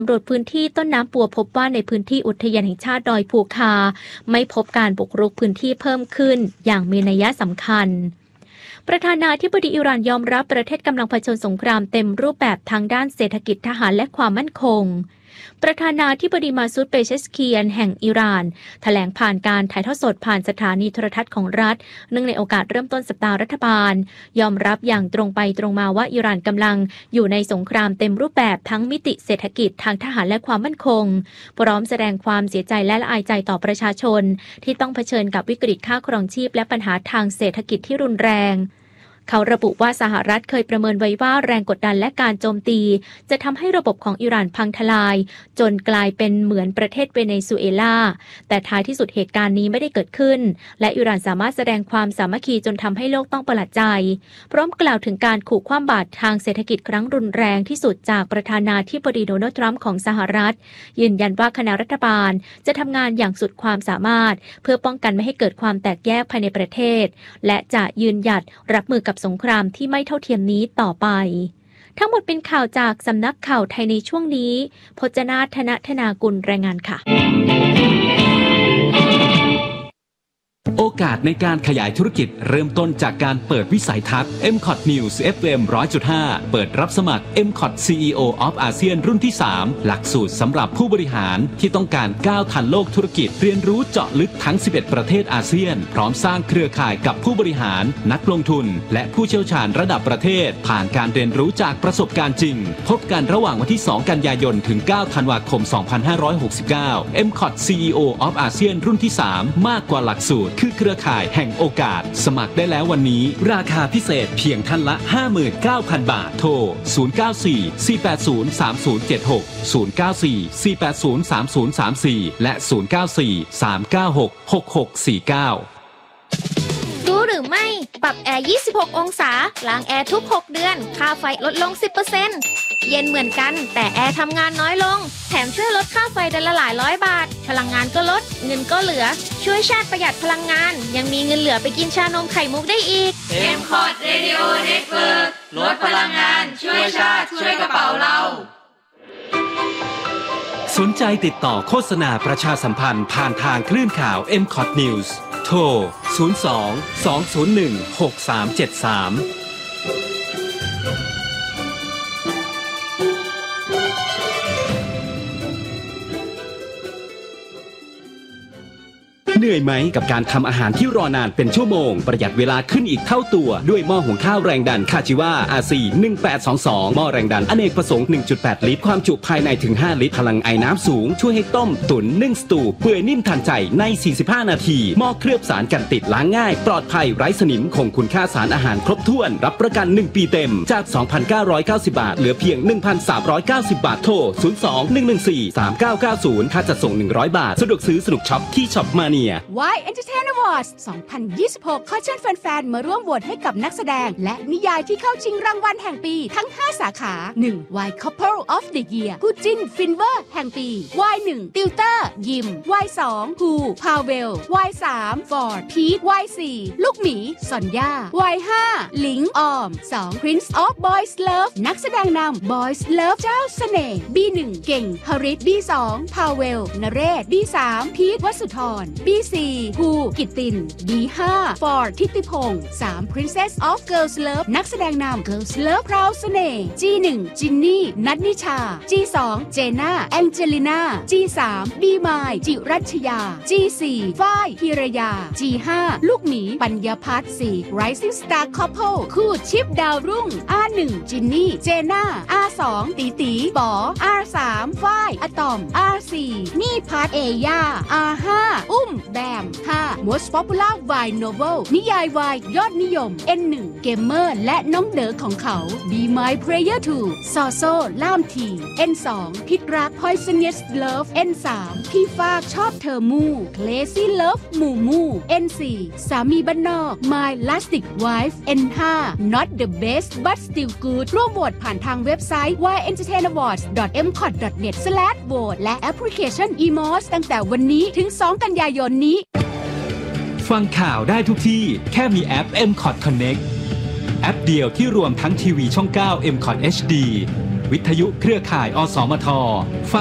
สำรวจพื้นที่ต้นน้ำปัวพบว่าในพื้นที่อุทยานแห่งชาติดอยภูคาไม่พบการบุกรุกพื้นที่เพิ่มขึ้นอย่างมีนัยสำคัญประธานาธิบดีอิหร่านยอมรับประเทศกำลังเผชิญสงครามเต็มรูปแบบทางด้านเศรษฐกิจทหารและความมั่นคงประธานาธิบดีมาซูด เปเชสเคียนแห่งอิหร่านแถลงผ่านการถ่ายทอดสดผ่านสถานีโทรทัศน์ของรัฐเนื่องในโอกาสเริ่มต้นสัปดาห์รัฐบาลยอมรับอย่างตรงไปตรงมาว่าอิหร่านกำลังอยู่ในสงครามเต็มรูปแบบทั้งมิติเศรษฐกิจทางทหารและความมั่นคงพร้อมแสดงความเสียใจและละอายใจต่อประชาชนที่ต้องเผชิญกับวิกฤตค่าครองชีพและปัญหาทางเศรษฐกิจที่รุนแรงเขาระบุว่าสหรัฐเคยประเมินไว้ว่าแรงกดดันและการโจมตีจะทำให้ระบบของอิหร่านพังทลายจนกลายเป็นเหมือนประเทศเวเนซุเอลาแต่ท้ายที่สุดเหตุการณ์นี้ไม่ได้เกิดขึ้นและอิหร่านสามารถแสดงความสามัคคีจนทำให้โลกต้องประหลาดใจพร้อมกล่าวถึงการขู่คว่ำบาตรทางเศรษฐกิจครั้งรุนแรงที่สุดจากประธานาธิบดีโดนัลด์ทรัมป์ของสหรัฐยืนยันว่าคณะรัฐบาลจะทำงานอย่างสุดความสามารถเพื่อป้องกันไม่ให้เกิดความแตกแยกภายในประเทศและจะยืนหยัดรับมือกับสงครามที่ไม่เท่าเทียมนี้ต่อไปทั้งหมดเป็นข่าวจากสำนักข่าวไทยในช่วงนี้พจนาธนธนากุลรายงานค่ะโอกาสในการขยายธุรกิจเริ่มต้นจากการเปิดวิสัยทัศน์ MCOT News FM 100.5 เปิดรับสมัคร MCOT CEO of ASEAN รุ่นที่ 3 หลักสูตรสำหรับผู้บริหารที่ต้องการก้าวทันโลกธุรกิจเรียนรู้เจาะลึกทั้ง 11 ประเทศอาเซียนพร้อมสร้างเครือข่ายกับผู้บริหารนักลงทุนและผู้เชี่ยวชาญระดับประเทศผ่านการเรียนรู้จากประสบการณ์จริงพบกันระหว่างวันที่ 2 กันยายนถึง 9 ธันวาคม 2569 MCOT CEO of ASEAN รุ่นที่ 3 มากกว่าหลักสูตรคือเครือข่ายแห่งโอกาสสมัครได้แล้ววันนี้ราคาพิเศษเพียงท่านละ 59,000 บาทโทร 094-480-3076 094-480-3034 และ 094-396-6649 รู้หรือไม่ปรับแอร์ 26 องศาล้างแอร์ทุก 6 เดือนค่าไฟลดลง 10% เย็นเหมือนกันแต่แอร์ทำงานน้อยลงแถมช่วยลดค่าไฟเดือนละหลายร้อยบาทพลังงานก็ลดเงินก็เหลือช่วยชาติประหยัดพลังงานยังมีเงินเหลือไปกินชานมไข่มุกได้อีก MCOT Radio Network ลดพลังงานช่วยชาติช่วยกระเป๋าเราสนใจติดต่อโฆษณาประชาสัมพันธ์ผ่านทางคลื่นข่าว MCOT News โทร 02-201-6373เหนื่อยไหมกับการทำอาหารที่รอนานเป็นชั่วโมงประหยัดเวลาขึ้นอีกเท่าตัวด้วยหม้อหุงข้าวแรงดันคาจิวา RC 1822หม้อแรงดันอเนกประสงค์ 1.8 ลิตรความจุภายในถึง5ลิตรพลังไอน้ำสูงช่วยให้ต้มตุ๋นนึ่งสตูเปื่อยนิ่มทันใจใน45นาทีหม้อเคลือบสารกันติดล้างง่ายปลอดภัยไร้สนิมคงคุณค่าสารอาหารครบถ้วนรับประกัน1ปีเต็มจาก 2,990 บาทเหลือเพียง 1,390 บาทโทร 02-114-3990 ค่าจัดส่ง100 บาทสะดวกซื้อสนุกช็อปที่ช็อปมาเนีย Y Entertainment Awards 2026 ขอเชิญแฟนๆมาร่วมโหวตให้กับนักแสดงและนิยายที่เข้าชิงรางวัลแห่งปีทั้ง 5 สาขา 1. Y Couple of the Year คู่จิ้นฟินเวอร์แห่งปี Y1 ติวเตอร์ยิม Y2 ฮูพาเวล Y3 ฟอร์ดพีท Y4 ลูกหมีซอนยา Y5 หลิงออม 2. Prince of Boys Love นักแสดงนำ Boys Love เจ้าเสน่ห์ B1 เก่งฮาริส B2 พาเวลนเรศ B3 พีทวสุธร B4 ภูกิตติน B5 ฟอร์ดทิติพงศ์ 3. Princess of Girls Love นักแสดงนำ Girls Love พราวเสน่ห์ G1 จินนี่นัทนิชา G2 เจน่าแองเจลิน่า G3 บีมายจิรัชยา G4 ฝ้ายพิรยา G5 ลูกหมีปัญญาพัฒน์ 4. Rising Star Couple คู่ชิปดาวรุ่ง R1 จินนี่เจน่า R2 ตีตีป๋อ R3 ฝ้ายอะตอม R4 นี่พัฒเอย่า R5 อุ้มแบม 5. Most Popular Wine Novel นิยายวายยอดนิยม N1 เกมเมอร์และน้องเด๋อของเขา Be My Prayer 2 ซอโซล่ามที N2 พิษรัก Poisonous Love N3 พี่ฟากชอบเธอมู่ Crazy Love หมู่มู่ N4 สามีบ้านนอก My Lastic Wife N5 Not the best but still good ร่วมโหวตผ่านทางเว็บไซต์ yentertainawards.mcot.net/vote และแอปพลิเคชัน eMOS ตั้งแต่วันนี้ถึง 2 กันยายนนี้ฟังข่าวได้ทุกที่แค่มีแอป MCOT Connect แอปเดียวที่รวมทั้งทีวีช่อง 9 MCOT HD วิทยุเครือข่ายอสมท